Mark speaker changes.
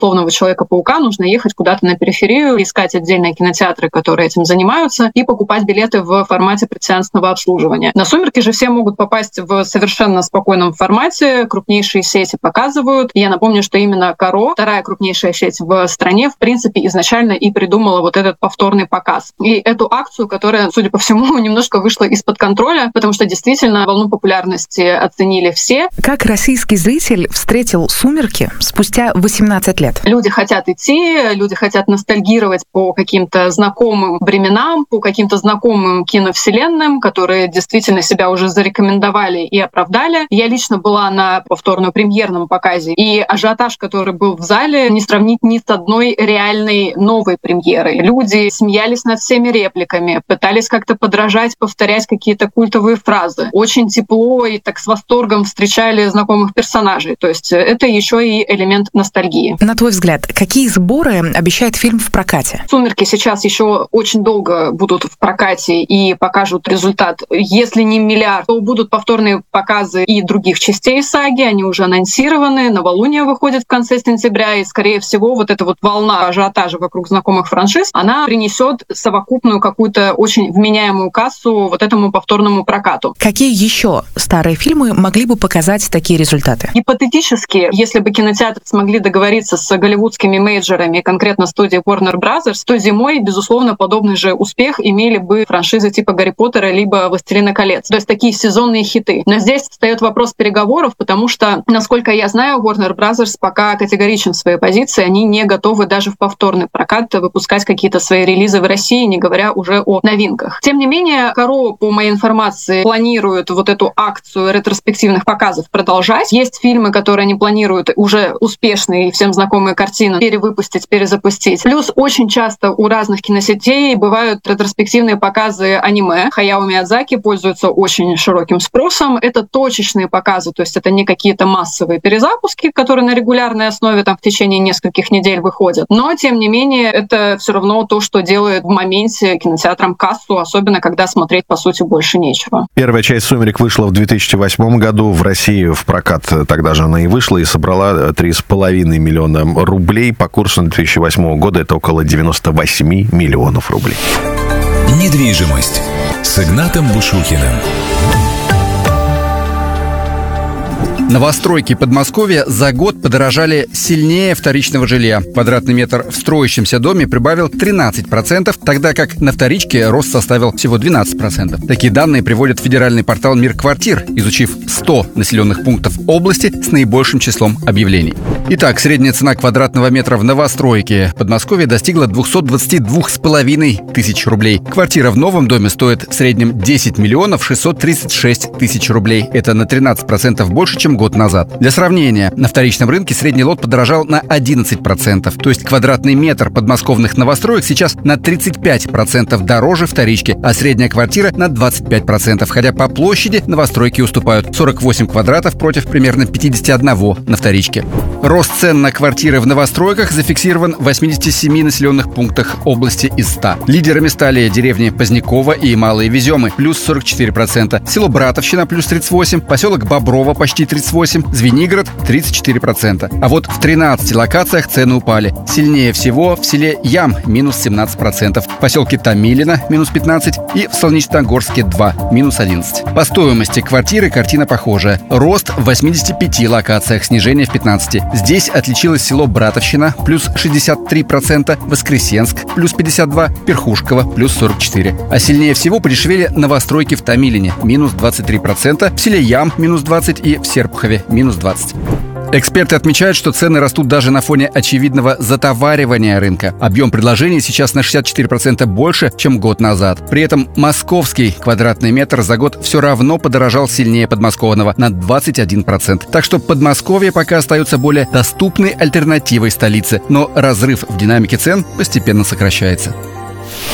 Speaker 1: условного Человека-паука нужно ехать куда-то на периферию, искать отдельные кинотеатры, которые этим занимаются, и покупать билеты в формате предсеансного обслуживания. На «Сумерки» же все могут попасть в совершенно спокойном формате. Крупнейшие сети показывают. Я напомню, что именно «Каро», вторая крупнейшая сеть в стране, в принципе, изначально и придумала вот этот повторный показ. И эту акцию, которая, судя по всему, немножко вышла из-под контроля, потому что действительно волну популярности оценили все.
Speaker 2: Как российский зритель встретил «Сумерки» спустя 18 лет?
Speaker 1: Люди хотят идти, люди хотят ностальгировать по каким-то знакомым временам, по каким-то знакомым киновселенным, которые действительно себя уже зарекомендовали и оправдали. Я лично была на повторном премьерном показе, и ажиотаж, который был в зале, не сравнить ни с одной реальной новой премьерой. Люди смеялись над всеми репликами, пытались как-то подражать, повторять какие-то культовые фразы. Очень тепло и так с восторгом встречали знакомых персонажей. То есть это еще и элемент ностальгии.
Speaker 2: На твой взгляд, какие сборы обещает фильм в прокате?
Speaker 1: «Сумерки» сейчас еще очень долго будут в прокате и покажут результат. Если не миллиард, то будут повторные показы и других частей саги. Они уже анонсированы. «Новолуние» выходит в конце сентября. И, скорее всего, вот эта вот волна ажиотажа вокруг знакомых франшиз, она принесет совокупную какую-то очень вменяемую кассу вот этому повторному прокату.
Speaker 2: Какие еще старые фильмы могли бы показать такие результаты?
Speaker 1: Гипотетически, если бы кинотеатры смогли договориться с голливудскими мейджорами, конкретно студией Warner Bros., то зимой, безусловно, подобный же успех имели бы франшизы типа «Гарри Поттера» либо «Властелина колец». То есть такие сезонные хиты. Но здесь встает вопрос переговоров, потому что, насколько я знаю, Warner Bros. Пока категоричен в своей позиции, они не готовы даже в повторный прокат выпускать какие-то свои релизы в России, не говоря уже о новинках. Тем не менее, «Каро», по моей информации, планирует вот эту акцию ретроспективных показов продолжать. Есть фильмы, которые они планируют уже успешные и всем знакомые картины перевыпустить, перезапустить. Плюс очень часто у разных киносетей бывают ретроспективные показы аниме. Хаяо Миядзаки пользуется очень широким спросом. Это точечные показы, то есть это не какие-то массовые перезапуски, которые на регулярной основе там в течение нескольких недель выходят. Но, тем не менее, это все равно то, что делает в моменте кинотеатрам кассу, особенно когда смотреть, по сути, больше нечего.
Speaker 3: Первая часть «Сумерек» вышла в 2008 году. В России в прокат тогда же она и вышла, и собрала 3,5 миллиона рублей. По курсу 2008 года это около 98 миллионов рублей.
Speaker 4: Недвижимость с Игнатом Бушухиным.
Speaker 5: Новостройки Подмосковья за год подорожали сильнее вторичного жилья. Квадратный метр в строящемся доме прибавил 13%, тогда как на вторичке рост составил всего 12%. Такие данные приводит федеральный портал «Мир квартир», изучив 100 населенных пунктов области с наибольшим числом объявлений. Итак, средняя цена квадратного метра в новостройке Подмосковья достигла 222,5 тысяч рублей. Квартира в новом доме стоит в среднем 10 миллионов 636 тысяч рублей. Это на 13% больше, чем год назад. Для сравнения, на вторичном рынке средний лот подорожал на 11%. То есть квадратный метр подмосковных новостроек сейчас на 35% дороже вторички, а средняя квартира на 25%. Хотя по площади новостройки уступают 48 квадратов против примерно 51 на вторичке. Рост цен на квартиры в новостройках зафиксирован в 87 населенных пунктах области из 100. Лидерами стали деревни Позднякова и Малые Веземы, плюс 44%, село Братовщина, плюс 38%, поселок Боброво, почти 38%, Звенигород, 34%. А вот в 13 локациях цены упали. Сильнее всего в селе Ям, минус 17%, в поселке Томилино, минус 15%, и в Солнечногорске 2, минус 11%. По стоимости квартиры картина похожая. Рост в 85 локациях, снижение в 15. Здесь отличилось село Братовщина, плюс 63%, Воскресенск, плюс 52%, Перхушково, плюс 44%. А сильнее всего подешевели новостройки в Томилине, минус 23%, в селе Ям, минус 20% и в Серпухове, минус 20%. Эксперты отмечают, что цены растут даже на фоне очевидного затоваривания рынка. Объем предложений сейчас на 64% больше, чем год назад. При этом московский квадратный метр за год все равно подорожал сильнее подмосковного на 21%. Так что Подмосковье пока остается более доступной альтернативой столице, но разрыв в динамике цен постепенно сокращается.